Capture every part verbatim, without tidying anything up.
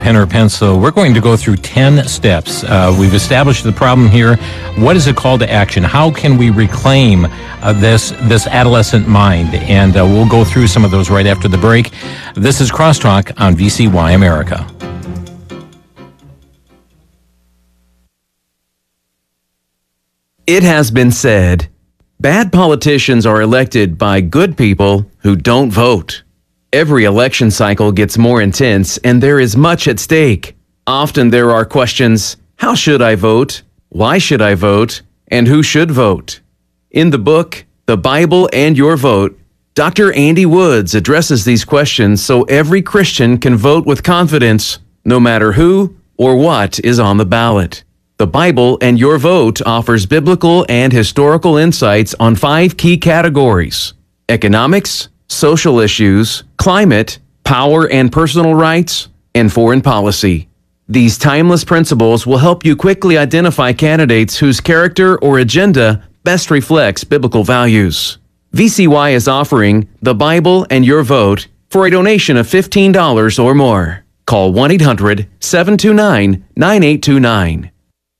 Pen or pencil. We're going to go through ten steps. Uh, we've established the problem here. What is a call to action? How can we reclaim uh, this this adolescent mind? And uh, we'll go through some of those right after the break. This is Crosstalk on V C Y America. It has been said, bad politicians are elected by good people who don't vote. Every election cycle gets more intense and there is much at stake. Often there are questions, how should I vote? Why should I vote? And who should vote? In the book, The Bible and Your Vote, Doctor Andy Woods addresses these questions so every Christian can vote with confidence, no matter who or what is on the ballot. The Bible and Your Vote offers biblical and historical insights on five key categories: economics, social issues, climate, power and personal rights, and foreign policy. These timeless principles will help you quickly identify candidates whose character or agenda best reflects biblical values. V C Y is offering The Bible and Your Vote for a donation of fifteen dollars or more. Call one eight hundred, seven two nine, nine eight two nine.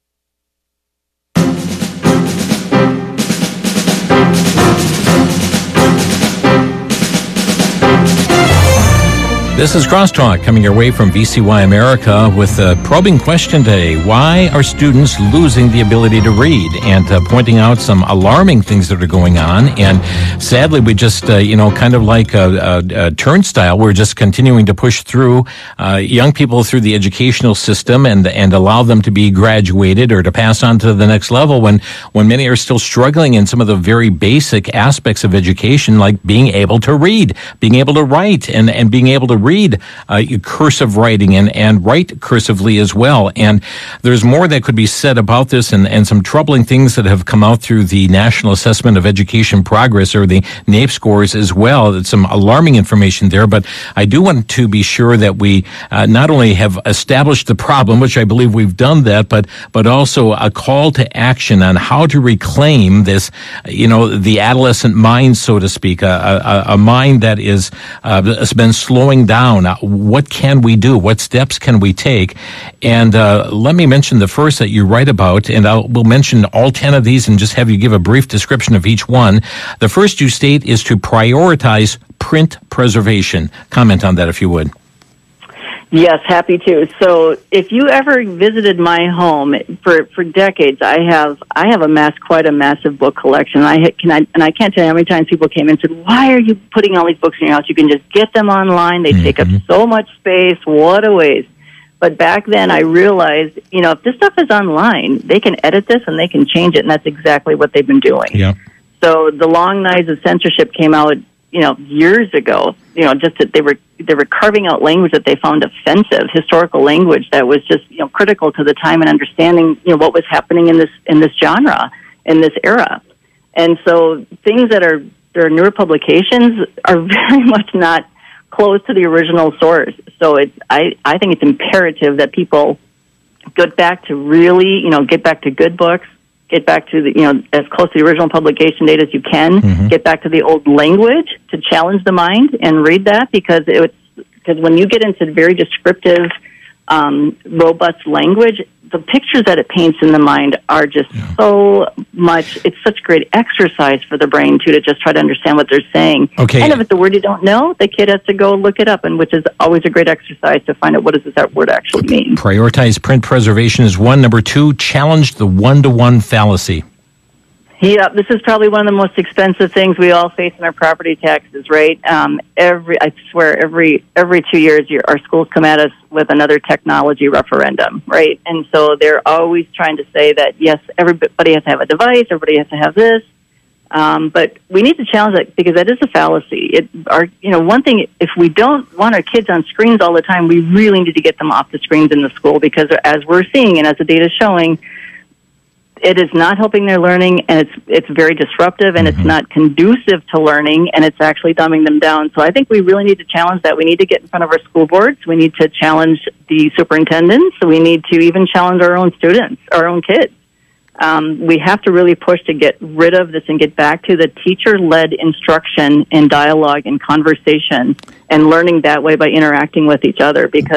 This is Crosstalk coming your way from V C Y America with a probing question today. Why are students losing the ability to read? And uh, pointing out some alarming things that are going on. And sadly, we just, uh, you know, kind of like a, a, a turnstile, we're just continuing to push through uh, young people through the educational system and and allow them to be graduated or to pass on to the next level when, when many are still struggling in some of the very basic aspects of education, like being able to read, being able to write, and, and being able to read. read uh, cursive writing and, and write cursively as well. And there's more that could be said about this and, and some troubling things that have come out through the National Assessment of Education Progress, or the NAEP scores as well. It's some alarming information there, but I do want to be sure that we uh, not only have established the problem, which I believe we've done that, but but also a call to action on how to reclaim this, you know, the adolescent mind, so to speak, a, a, a mind that is uh, has been slowing down. What can we do? What steps can we take? And uh, let me mention the first that you write about, and I'll, we'll mention all ten of these and just have you give a brief description of each one. The first you state is to prioritize print preservation. Comment on that if you would. Yes, happy to. So if you ever visited my home for, for decades, I have I have amassed quite a massive book collection. I can I, and I can't tell you how many times people came in and said, "Why are you putting all these books in your house? You can just get them online. They mm-hmm. take up so much space. What a waste." But back then I realized, you know, if this stuff is online, they can edit this and they can change it, and that's exactly what they've been doing. Yeah. So the Long Knives of Censorship came out, you know, years ago. You know, just that they were they were carving out language that they found offensive, historical language that was just, you know, critical to the time and understanding, you know, what was happening in this in this genre, in this era. And so things that are that are newer publications are very much not close to the original source. So it's I, I think it's imperative that people get back to really, you know, get back to good books. Get back to the, you know, as close to the original publication date as you can. Mm-hmm. Get back to the old language to challenge the mind and read that, because it's because when you get into very descriptive, um, robust language, the pictures that it paints in the mind are just yeah. so much. It's such great exercise for the brain too, to just try to understand what they're saying. Okay. And if it's a word you don't know, the kid has to go look it up, and which is always a great exercise to find out what does this word actually mean. Prioritize print preservation is one. Number two, challenge the one-to-one fallacy. Yeah, this is probably one of the most expensive things we all face in our property taxes, right? Um, every, I swear, every every two years, your, our schools come at us with another technology referendum, right? And so they're always trying to say that, yes, everybody has to have a device, everybody has to have this, um, but we need to challenge that, because that is a fallacy. It, our, you know, one thing, if we don't want our kids on screens all the time, we really need to get them off the screens in the school, because as we're seeing and as the data is showing, it is not helping their learning, and it's it's very disruptive, and mm-hmm. it's not conducive to learning, and it's actually dumbing them down. So I think we really need to challenge that. We need to get in front of our school boards. We need to challenge the superintendents. We need to even challenge our own students, our own kids. Um, we have to really push to get rid of this and get back to the teacher-led instruction and dialogue and conversation, and learning that way by interacting with each other, because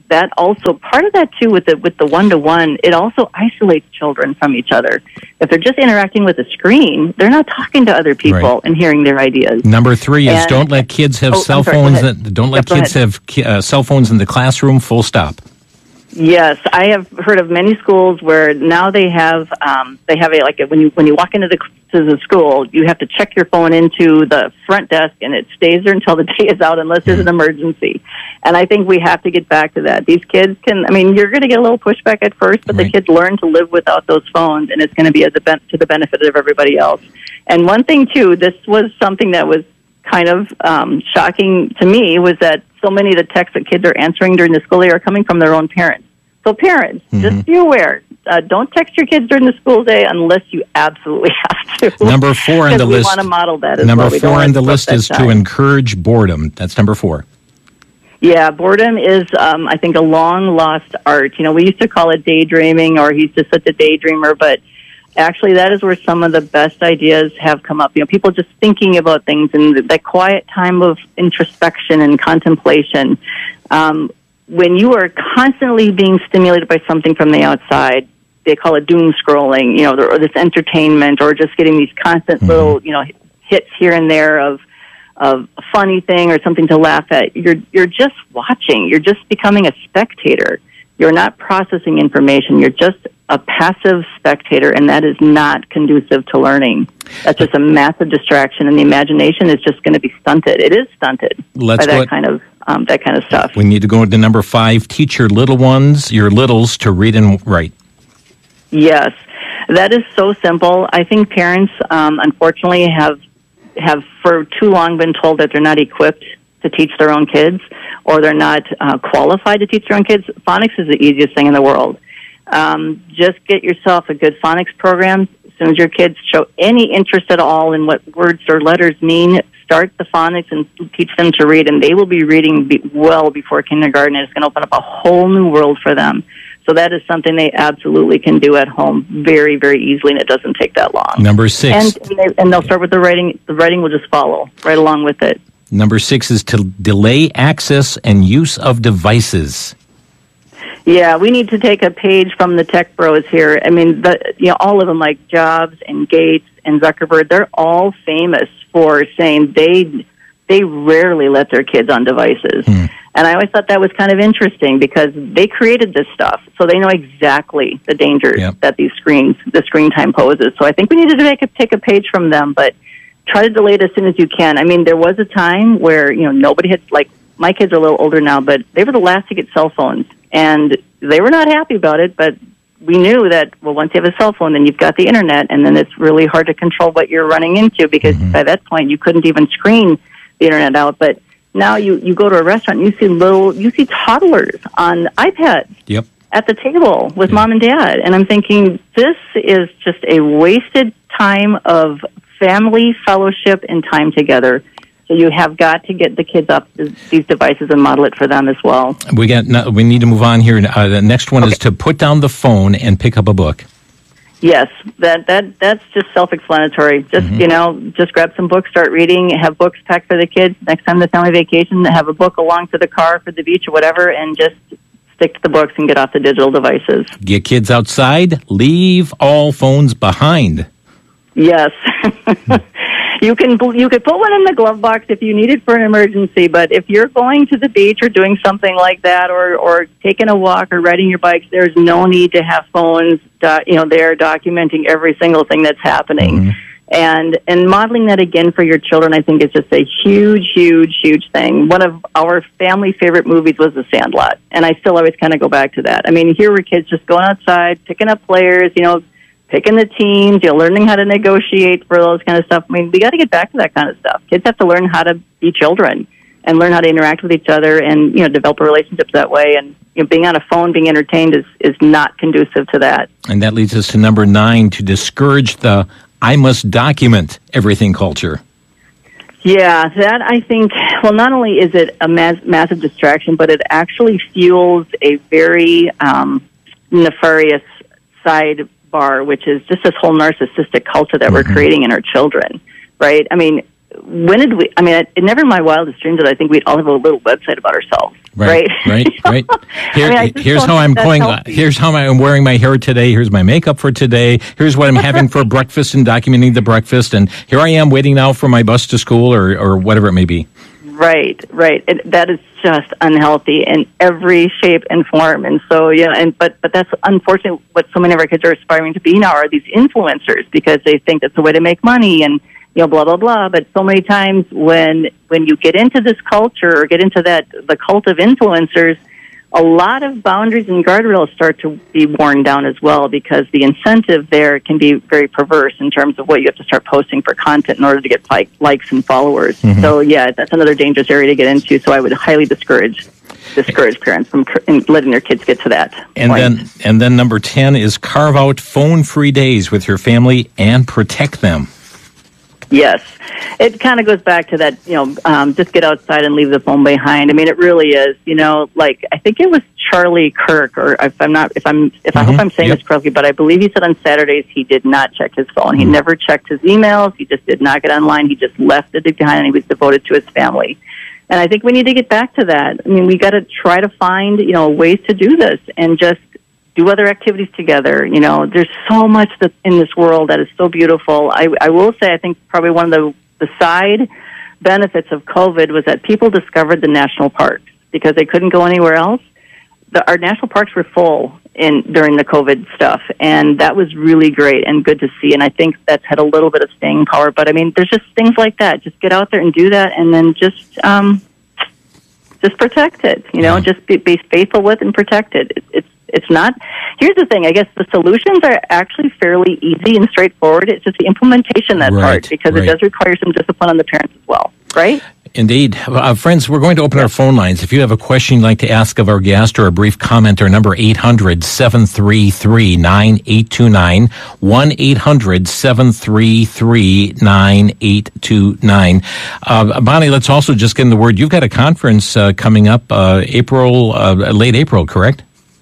that also, part of that too with the with the one-to-one, it also isolates children from each other. If they're just interacting with a screen, they're not talking to other people Right. and hearing their ideas. Number three is And- don't let kids have Oh, cell I'm sorry, go phones. ahead. That, don't let Yep, go kids ahead. have ki- uh, cell phones in the classroom, full stop. Yes, I have heard of many schools where now they have um, they have a like a, when you when you walk into the to the school, you have to check your phone into the front desk, and it stays there until the day is out, unless there's an emergency. And I think we have to get back to that. These kids can, I mean, you're going to get a little pushback at first, but Right. the kids learn to live without those phones, and it's going to be as a ben- to the benefit of everybody else. And one thing too, this was something that was kind of um, shocking to me, was that so many of the texts that kids are answering during the school day are coming from their own parents. So parents, Mm-hmm. just be aware. Uh, don't text your kids during the school day unless you absolutely have to. Number four on the Because we list. want to model that as Number well. We don't four want on to the disrupt list that is to time. encourage boredom. That's number four. Yeah, boredom is, um, I think, a long lost art. You know, we used to call it daydreaming, or he's just such a daydreamer, but actually that is where some of the best ideas have come up. You know, people just thinking about things and that quiet time of introspection and contemplation. Um, when you are constantly being stimulated by something from the outside, they call it doom scrolling, you know, or this entertainment, or just getting these constant Mm-hmm. little, you know, hits here and there of of a funny thing or something to laugh at. You're you're just watching. You're just becoming a spectator. You're not processing information. You're just a passive spectator, and that is not conducive to learning. That's just a massive distraction, and the imagination is just going to be stunted. It is stunted Let's by go that at- kind of um, that kind of stuff. We need to go to number five. Teach your little ones, your littles, to read and write. Yes, that is so simple. I think parents, um, unfortunately, have have for too long been told that they're not equipped to teach their own kids, or they're not uh, qualified to teach their own kids. Phonics is the easiest thing in the world. Um, just get yourself a good phonics program. As soon as your kids show any interest at all in what words or letters mean, start the phonics and teach them to read, and they will be reading be- well before kindergarten. And it's going to open up a whole new world for them. So that is something they absolutely can do at home very, very easily, and it doesn't take that long. Number six. And, and, they, and they'll start with the writing. The writing will just follow right along with it. Number six is to delay access and use of devices. Yeah, we need to take a page from the tech bros here. I mean, the, you know, all of them, like Jobs and Gates and Zuckerberg, they're all famous for saying they they rarely let their kids on devices. Hmm. And I always thought that was kind of interesting because they created this stuff, so they know exactly the dangers Yep. that these screens, the screen time poses. So I think we need to take a, take a page from them, but try to delay it as soon as you can. I mean, there was a time where, you know, nobody had, like, my kids are a little older now, but they were the last to get cell phones, and they were not happy about it, but we knew that, well, once you have a cell phone, then you've got the internet, and then it's really hard to control what you're running into, because Mm-hmm. by that point, you couldn't even screen the internet out. But now you, you go to a restaurant, and you see little, you see toddlers on iPads Yep. at the table with Yeah. mom and dad. And I'm thinking, this is just a wasted time of family fellowship and time together. So you have got to get the kids up to these devices and model it for them as well. We got. no- We need to move on here. Uh, the next one is to put down the phone and pick up a book. Yes, that that that's just self-explanatory. Just Mm-hmm. you know, just grab some books, start reading, have books packed for the kids. Next time the family vacation, have a book along for the car, for the beach, or whatever, and just stick to the books and get off the digital devices. Get kids outside. Leave all phones behind. Yes. You can you could put one in the glove box if you need it for an emergency, but if you're going to the beach or doing something like that, or, or taking a walk or riding your bikes, there's no need to have phones, do, you know, there documenting every single thing that's happening. Mm-hmm. And and modeling that again for your children, I think, is just a huge, huge, huge thing. One of our family favorite movies was The Sandlot, and I still always kind of go back to that. I mean, here were kids just going outside, picking up players, you know, picking the teams, you know, learning how to negotiate for those kind of stuff. I mean, we got to get back to that kind of stuff. Kids have to learn how to be children and learn how to interact with each other and, you know, develop relationships that way. And, you know, being on a phone, being entertained is, is not conducive to that. And that leads us to number nine, to discourage the I must document everything culture. Yeah, that I think, well, not only is it a mass, massive distraction, but it actually fuels a very um, nefarious side bar, which is just this whole narcissistic culture that Mm-hmm. we're creating in our children, right? I mean, when did we, I mean, it, it never in my wildest dreams did I think we'd all have a little website about ourselves. Right, right, right. right. Here, I mean, here's how I'm going. Healthy. Here's how I'm wearing my hair today. Here's my makeup for today. Here's what I'm having for breakfast and documenting the breakfast. And here I am waiting now for my bus to school or, or whatever it may be. Right, right. It, that is just unhealthy in every shape and form. And so, yeah, and but but that's unfortunately what so many of our kids are aspiring to be now are these influencers because they think that's the way to make money and, you know, blah, blah, blah. But so many times when when you get into this culture or get into that, the cult of influencers, a lot of boundaries and guardrails start to be worn down as well because the incentive there can be very perverse in terms of what you have to start posting for content in order to get like, likes and followers. Mm-hmm. So, yeah, that's another dangerous area to get into. So I would highly discourage discourage parents from letting their kids get to that and point. then and then number ten is carve out phone-free days with your family and protect them. Yes. It kind of goes back to that, you know, um, just get outside and leave the phone behind. I mean, it really is, you know, like, I think it was Charlie Kirk, or if I'm not, if I'm, if mm-hmm. I hope I'm saying yep. this correctly, but I believe he said on Saturdays he did not check his phone. Mm-hmm. He never checked his emails. He just did not get online. He just left it behind and he was devoted to his family. And I think we need to get back to that. I mean, we got to try to find, you know, ways to do this and just do other activities together. You know, there's so much that in this world that is so beautiful. I, I will say, I think probably one of the, the side benefits of COVID was that people discovered the national parks because they couldn't go anywhere else. The, our national parks were full in during the COVID stuff, and that was really great and good to see. And I think that's had a little bit of staying power. But I mean, there's just things like that. Just get out there and do that, and then just um, just protect it. You know, yeah. just be, be faithful with and protect it. it it's It's not. Here's the thing. I guess the solutions are actually fairly easy and straightforward. It's just the implementation that's right, hard because right. it does require some discipline on the parents as well, right? Indeed. Uh, friends, we're going to open our phone lines. If you have a question you'd like to ask of our guest or a brief comment, our number eight hundred, seven three three, nine eight two nine, one eight hundred, seven three three, nine eight two nine. Uh, Bonnie, let's also just get in the word. You've got a conference uh, coming up uh, April, uh, late April, correct?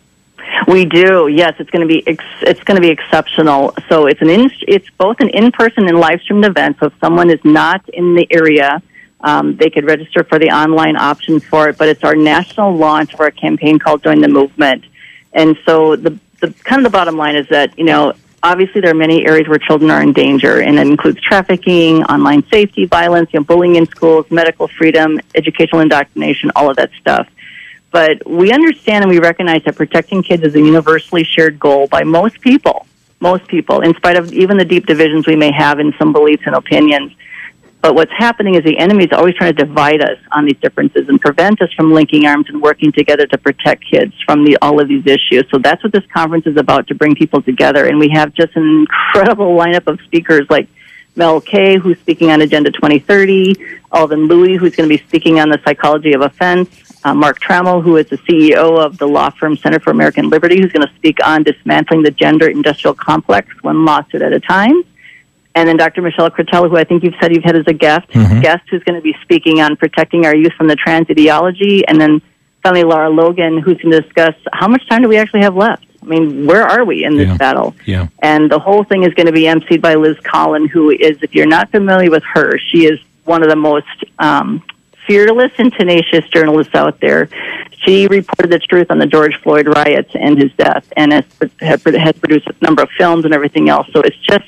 We do. Yes, it's going to be ex- it's going to be exceptional. So it's an in- it's both an in-person and live-streamed event. So if someone is not in the area, um, they could register for the online option for it. But it's our national launch of our campaign called Join the Movement. And so the the kind of the bottom line is that, you know, obviously there are many areas where children are in danger, and that includes trafficking, online safety, violence, you know, bullying in schools, medical freedom, educational indoctrination, all of that stuff. But we understand and we recognize that protecting kids is a universally shared goal by most people, most people, in spite of even the deep divisions we may have in some beliefs and opinions. But what's happening is the enemy is always trying to divide us on these differences and prevent us from linking arms and working together to protect kids from the, all of these issues. So that's what this conference is about, to bring people together. And we have just an incredible lineup of speakers like Mel Kay, who's speaking on Agenda twenty thirty, Alvin Louie, who's going to be speaking on the psychology of offense, uh, Mark Trammell, who is the C E O of the law firm Center for American Liberty, who's going to speak on dismantling the gender industrial complex one lawsuit at a time, and then Doctor Michelle Cretella, who I think you've said you've had as a guest, mm-hmm. guest who's going to be speaking on protecting our youth from the trans ideology, and then finally Laura Logan, who's going to discuss how much time do we actually have left. I mean, where are we in this yeah. battle? Yeah. And the whole thing is going to be emceed by Liz Collin, who is, if you're not familiar with her, she is one of the most um, fearless and tenacious journalists out there. She reported the truth on the George Floyd riots and his death, and has, has produced a number of films and everything else. So it's just,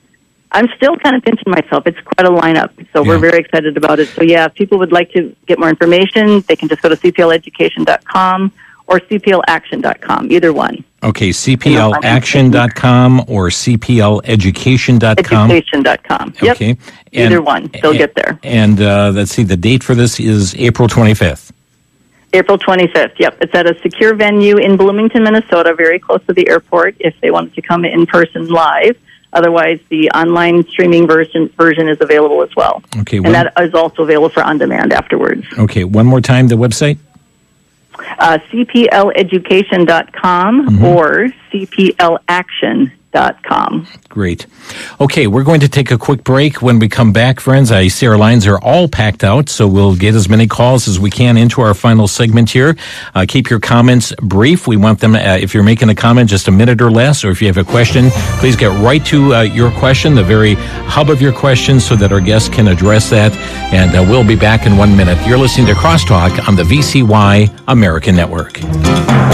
I'm still kind of pinching myself. It's quite a lineup. So yeah. we're very excited about it. So yeah, if people would like to get more information, they can just go to c p l education dot com or c p l action dot com, either one. Okay, c p l action dot com or c p l education dot com. education dot com. Yep. Okay. Either and, one. They'll and, get there. And uh, let's see, the date for this is April twenty-fifth. April twenty-fifth, yep. It's at a secure venue in Bloomington, Minnesota, very close to the airport, if they wanted to come in person live. Otherwise, the online streaming version version is available as well. Okay. And that is also available for on-demand afterwards. Okay, one more time, the website? Uh, c p l education dot com mm-hmm. or c p l action dot com. Great. Okay, we're going to take a quick break. When we come back, friends, I see our lines are all packed out, so we'll get as many calls as we can into our final segment here. Uh, keep your comments brief. We want them, uh, if you're making a comment, just a minute or less, or if you have a question, please get right to uh, your question, the very hub of your question, so that our guests can address that. And uh, we'll be back in one minute. You're listening to Crosstalk on the V C Y American Network.